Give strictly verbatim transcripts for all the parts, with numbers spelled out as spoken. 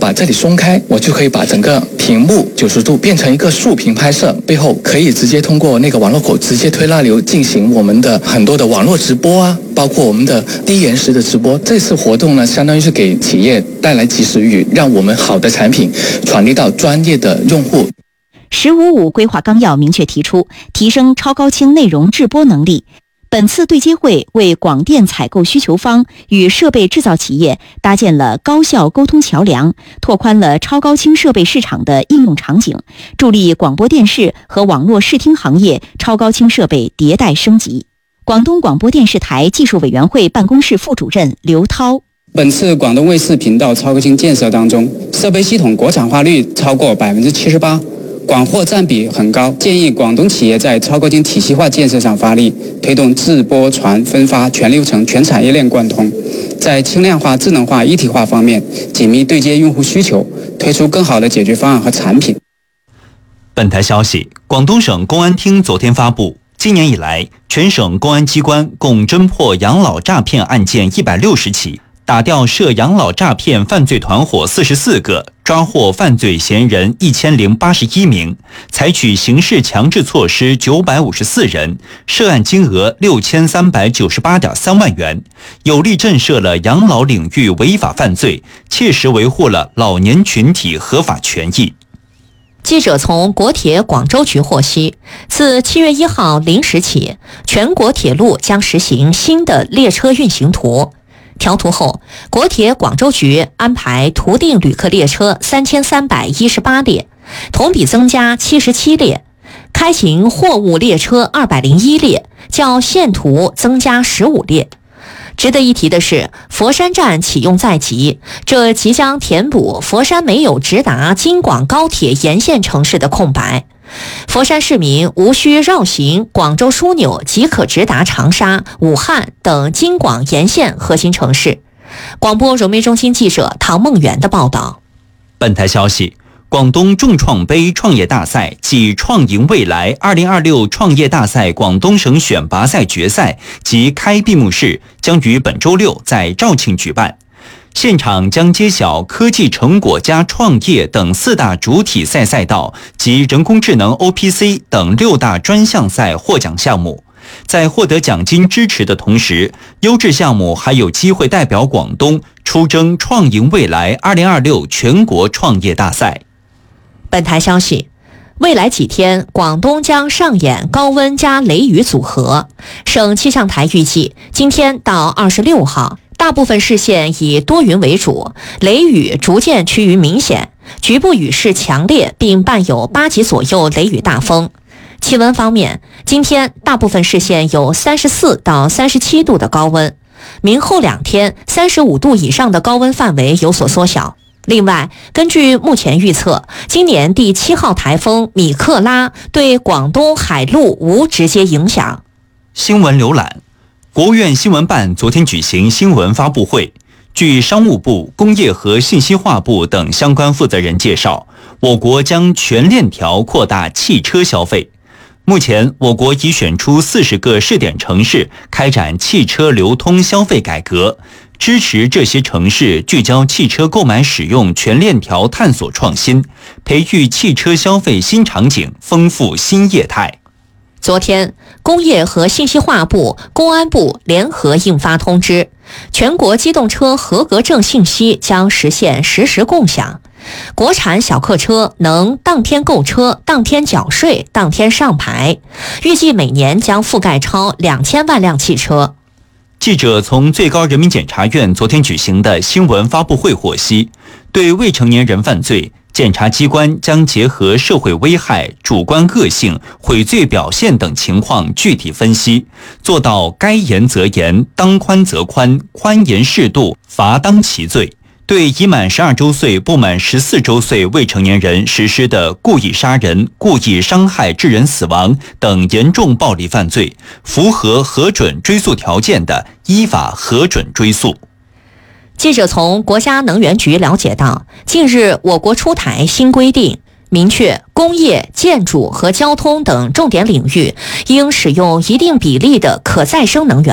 把这里松开，我就可以把整个屏幕九十度变成一个竖屏拍摄，背后可以直接通过那个网络口直接推拉流进行我们的很多的网络直播啊，包括我们的低延时的直播。这次活动呢，相当于是给企业带来及时雨，让我们好的产品传递到专业的用户。 十五五规划纲要明确提出，提升超高清内容制播能力。本次对接会为广电采购需求方与设备制造企业搭建了高效沟通桥梁，拓宽了超高清设备市场的应用场景，助力广播电视和网络视听行业超高清设备迭代升级。广东广播电视台技术委员会办公室副主任刘涛， 本次广东卫视频道超高清建设当中，设备系统国产化率超过百分之七十八。广货占比很高，建议广东企业在超高清体系化建设上发力，推动制播传分发全流程、全产业链贯通，在轻量化、智能化、一体化方面紧密对接用户需求，推出更好的解决方案和产品。 本台消息，广东省公安厅昨天发布，今年以来，全省公安机关共侦破养老诈骗案件一百六十起，打掉涉养老诈骗犯罪团伙四十四个，抓获犯罪嫌疑人一千零八十一名，采取刑事强制措施九百五十四人，涉案金额六千三百九十八点三万元，有力震慑了养老领域违法犯罪，切实维护了老年群体合法权益。 记者从国铁广州局获悉，自七月一号零时起，全国铁路将实行新的列车运行图。调图后，国铁广州局安排图定旅客列车三千三百一十八列，同比增加七十七列；开行货物列车二百零一列，较现图增加十五列。值得一提的是，佛山站启用在即，这即将填补佛山没有直达京广高铁沿线城市的空白。佛山市民无需绕行广州枢纽即可直达长沙、武汉等京广沿线核心城市。广播融媒中心记者唐梦圆的报道。 本台消息，广东众创杯创业大赛暨创赢未来二零二六创业大赛广东省选拔赛决赛及开闭幕式将于本周六在肇庆举办。现场将揭晓科技成果加创业等四大主体赛赛道及人工智能 O P C 等六大专项赛获奖项目。在获得奖金支持的同时，优质项目还有机会代表广东出征创赢未来二零二六全国创业大赛。 本台消息，未来几天，广东将上演高温加雷雨组合。省气象台预计，今天到二十六号，大部分市县以多云为主，雷雨逐渐趋于明显，局部雨势强烈，并伴有八级左右雷雨大风。气温方面，今天大部分市县有三十四到三十七度的高温，明后两天三十五度以上的高温范围有所缩小。另外，根据目前预测，今年第七号台风米克拉对广东海陆无直接影响。 新闻浏览，国务院新闻办昨天举行新闻发布会。据商务部、工业和信息化部等相关负责人介绍，我国将全链条扩大汽车消费。目前，我国已选出四十个试点城市开展汽车流通消费改革，支持这些城市聚焦汽车购买使用全链条探索创新，培育汽车消费新场景，丰富新业态。 昨天，工业和信息化部、公安部联合印发通知，全国机动车合格证信息将实现实时共享。国产小客车能当天购车、当天缴税、当天上牌，预计每年将覆盖超两千万辆汽车。 记者从最高人民检察院昨天举行的新闻发布会获悉，对未成年人犯罪，检察机关将结合社会危害、主观恶性、悔罪表现等情况具体分析，做到该严则严、当宽则宽、宽严适度、罚当其罪。对已满十二周岁不满十四周岁未成年人实施的故意杀人、故意伤害致人死亡等严重暴力犯罪，符合核准追诉条件的，依法核准追诉。 记者从国家能源局了解到，近日我国出台新规定，明确工业、建筑和交通等重点领域应使用一定比例的可再生能源。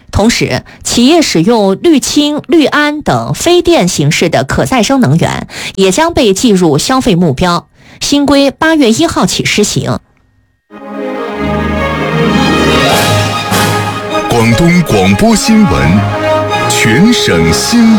同时，企业使用氯氢、氯胺等非电形式的可再生能源也将被计入消费目标。新规八月一号起施行。 广东广播新闻，全省新